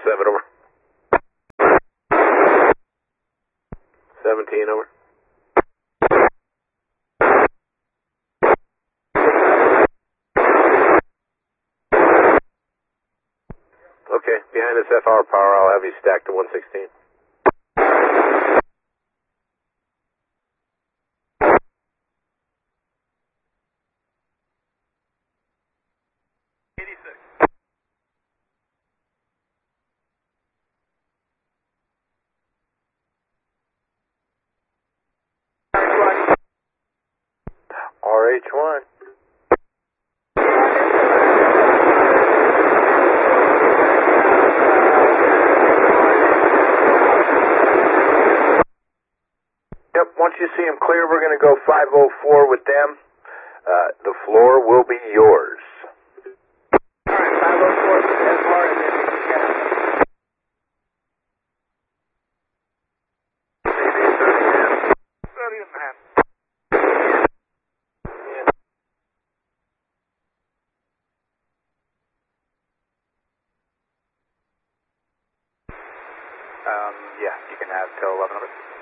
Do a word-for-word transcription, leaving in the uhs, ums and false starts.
seven, over. seventeen, over. Okay, behind this F R power, I'll have you stacked to one sixteen. eighty-six. R H one. Yep, once you see them clear, we're going to go five oh four with them. Uh, the floor will be yours. All right, five oh four to F R and then we can get thirty and a half. Um, yeah, you can have till eleven hundred.